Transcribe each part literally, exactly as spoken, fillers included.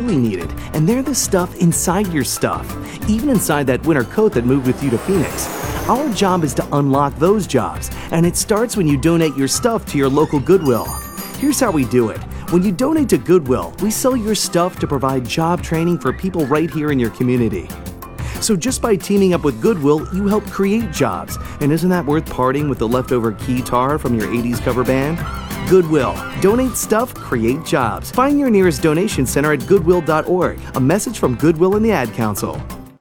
really needed, and they're the stuff inside your stuff, even inside that winter coat that moved with you to Phoenix. Our job is to unlock those jobs, and it starts when you donate your stuff to your local Goodwill. Here's how we do it. When you donate to Goodwill, we sell your stuff to provide job training for people right here in your community. So just by teaming up with Goodwill, you help create jobs. And isn't that worth parting with the leftover keytar from your eighties cover band? Goodwill. Donate stuff, create jobs. Find your nearest donation center at goodwill dot org. A message from Goodwill and the Ad Council.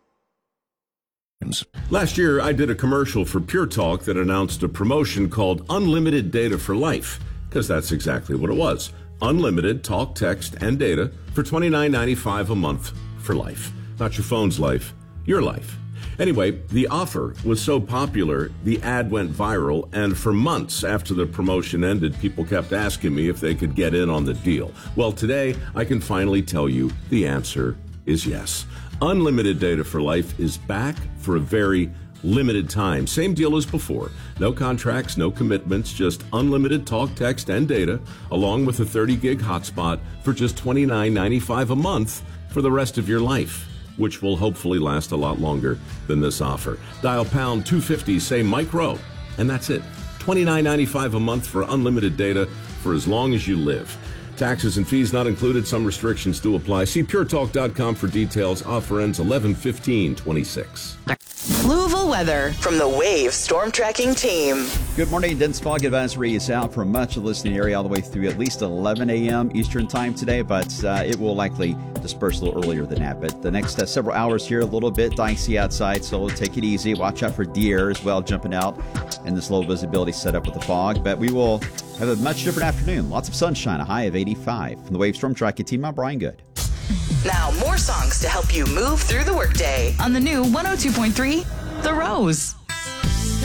Last year, I did a commercial for Pure Talk that announced a promotion called Unlimited Data for Life, because that's exactly what it was. Unlimited talk, text, and data for twenty-nine ninety-five a month for life. Not your phone's life, your life. Anyway, the offer was so popular, the ad went viral, and for months after the promotion ended, people kept asking me if they could get in on the deal. Well, today, I can finally tell you the answer is yes. Unlimited Data for Life is back for a very limited time. Same deal as before. No contracts, no commitments, just unlimited talk, text, and data, along with a thirty gig hotspot for just twenty-nine ninety-five a month for the rest of your life, which will hopefully last a lot longer than this offer. Dial pound two fifty, say Mike Rowe, and that's it. twenty-nine ninety-five a month for unlimited data for as long as you live. Taxes and fees not included. Some restrictions do apply. See pure talk dot com for details. Offer ends eleven fifteen twenty-six. Louisville weather from the Wave Storm Tracking Team. Good morning. Dense fog advisory is out for much of the listening area all the way through at least eleven a.m. Eastern time today, but uh, it will likely disperse a little earlier than that. But the next uh, several hours here, a little bit dicey outside, so take it easy. Watch out for deer as well jumping out in this low visibility setup with the fog. But we will have a much different afternoon. Lots of sunshine, a high of eighty-five. From the Wave Storm Tracking Team, I'm Brian Good. Now, more songs to help you move through the workday on the new one oh two point three The Rose.